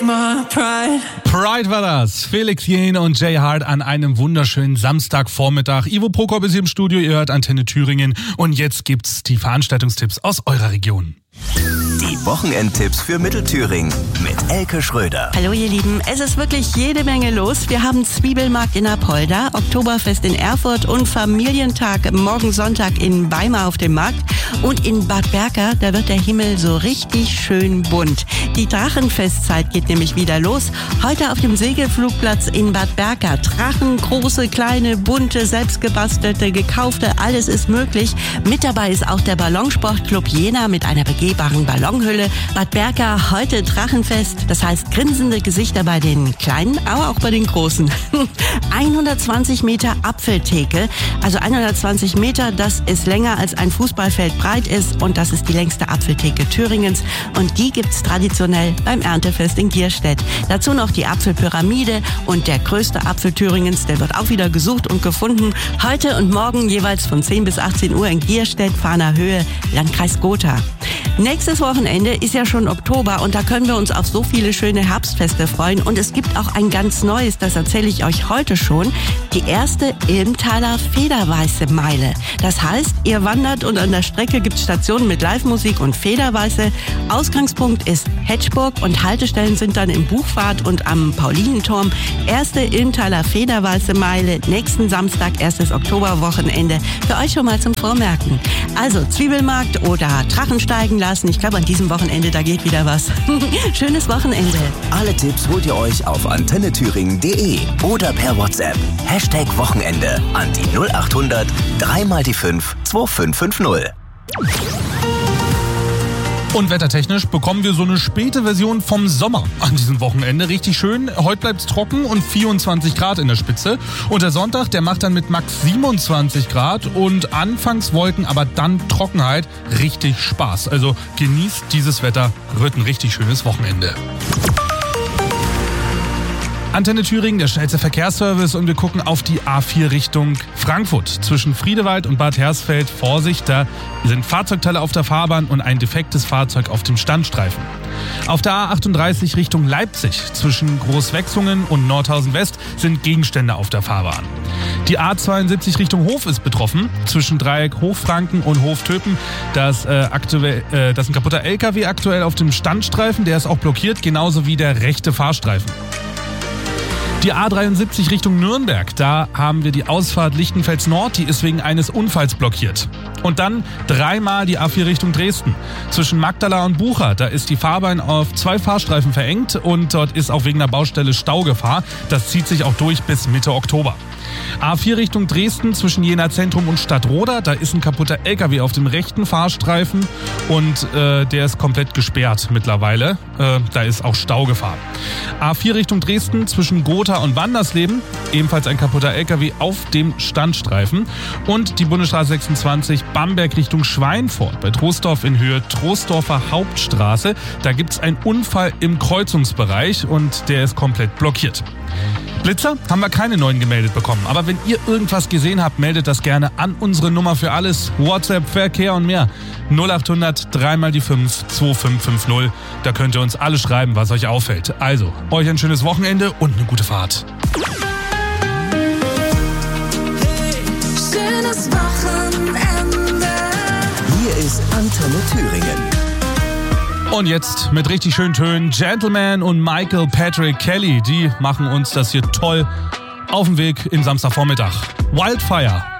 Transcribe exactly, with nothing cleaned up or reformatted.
Pride war das. Felix Jähn und Jay Hart an einem wunderschönen Samstagvormittag. Ivo Prokop ist hier im Studio, ihr hört Antenne Thüringen. Und jetzt gibt's die Veranstaltungstipps aus eurer Region. Die Wochenendtipps für Mittelthüringen mit Elke Schröder. Hallo ihr Lieben, es ist wirklich jede Menge los. Wir haben Zwiebelmarkt in Apolda, Oktoberfest in Erfurt und Familientag morgen Sonntag in Weimar auf dem Markt. Und in Bad Berka, da wird der Himmel so richtig schön bunt. Die Drachenfestzeit geht nämlich wieder los. Heute auf dem Segelflugplatz in Bad Berka. Drachen, große, kleine, bunte, selbstgebastelte, gekaufte, alles ist möglich. Mit dabei ist auch der Ballonsportclub Jena mit einer begehbaren Ballonhülle. Bad Berka, heute Drachenfest. Das heißt grinsende Gesichter bei den Kleinen, aber auch bei den Großen. hundertzwanzig Meter Apfeltheke. Also hundertzwanzig Meter, das ist länger als ein Fußballfeld breit ist. Und das ist die längste Apfeltheke Thüringens. Und die gibt's traditionell beim Erntefest in Gierstedt. Dazu noch die Apfelpyramide und der größte Apfel Thüringens. Der wird auch wieder gesucht und gefunden. Heute und morgen jeweils von zehn bis achtzehn Uhr in Gierstedt, Fahner Höhe, Landkreis Gotha. Nächstes Wochenende ist ja schon Oktober und da können wir uns auf so viele schöne Herbstfeste freuen. Und es gibt auch ein ganz neues, das erzähle ich euch heute schon. Die erste Ilmtaler Federweiße Meile. Das heißt, ihr wandert und an der Strecke gibt es Stationen mit Live-Musik und Federweiße. Ausgangspunkt ist Hetschburg und Haltestellen sind dann im Buchfahrt und am Paulinenturm. Erste Ilmtaler Federweiße Meile, nächsten Samstag, erstes Oktoberwochenende. Für euch schon mal zum Vormerken. Also Zwiebelmarkt oder Drachensteigen lassen. Ich glaube, an diesem Wochenende, da geht wieder was. Schönes Wochenende. Alle Tipps holt ihr euch auf antenne thüringen punkt de oder per WhatsApp. Hashtag Wochenende an die null acht hundert drei mal die fünf zwei fünf fünf null. Und wettertechnisch bekommen wir so eine späte Version vom Sommer an diesem Wochenende. Richtig schön. Heute bleibt's trocken und vierundzwanzig Grad in der Spitze. Und der Sonntag, der macht dann mit max siebenundzwanzig Grad und anfangs Wolken, aber dann Trockenheit. Richtig Spaß. Also genießt dieses Wetter. Wird ein richtig schönes Wochenende. Antenne Thüringen, der schnellste Verkehrsservice und wir gucken auf die A vier Richtung Frankfurt. Zwischen Friedewald und Bad Hersfeld, Vorsicht, da sind Fahrzeugteile auf der Fahrbahn und ein defektes Fahrzeug auf dem Standstreifen. Auf der A achtunddreißig Richtung Leipzig, zwischen Großwechsungen und Nordhausen West sind Gegenstände auf der Fahrbahn. Die A zweiundsiebzig Richtung Hof ist betroffen, zwischen Dreieck Hochfranken und Hoftöpen. Das, äh, aktuell, äh, das ist ein kaputter L K W aktuell auf dem Standstreifen, der ist auch blockiert, genauso wie der rechte Fahrstreifen. Die A dreiundsiebzig Richtung Nürnberg, da haben wir die Ausfahrt Lichtenfels Nord, die ist wegen eines Unfalls blockiert. Und dann dreimal die A vier Richtung Dresden. Zwischen Magdala und Bucha, da ist die Fahrbahn auf zwei Fahrstreifen verengt und dort ist auch wegen der Baustelle Staugefahr. Das zieht sich auch durch bis Mitte Oktober. A vier Richtung Dresden zwischen Jena Zentrum und Stadtroda, da ist ein kaputter L K W auf dem rechten Fahrstreifen und äh, der ist komplett gesperrt mittlerweile. Äh, da ist auch Staugefahr. A vier Richtung Dresden zwischen Gotha und Wandersleben, ebenfalls ein kaputter L K W auf dem Standstreifen. Und die Bundesstraße sechsundzwanzig Bamberg Richtung Schweinfurt bei Troisdorf in Höhe Troisdorfer Hauptstraße. Da gibt es einen Unfall im Kreuzungsbereich und der ist komplett blockiert. Blitzer haben wir keine neuen gemeldet bekommen. Aber wenn ihr irgendwas gesehen habt, meldet das gerne an unsere Nummer für alles. WhatsApp, Verkehr und mehr. null acht hundert drei mal die fünf zwei fünf fünf null. Da könnt ihr uns alles schreiben, was euch auffällt. Also, euch ein schönes Wochenende und eine gute Fahrt. Hey, schönes Wochenende. Hier ist Antenne Thüringen. Und jetzt mit richtig schönen Tönen Gentleman und Michael Patrick Kelly. Die machen uns das hier toll auf dem Weg in Samstagvormittag. Wildfire.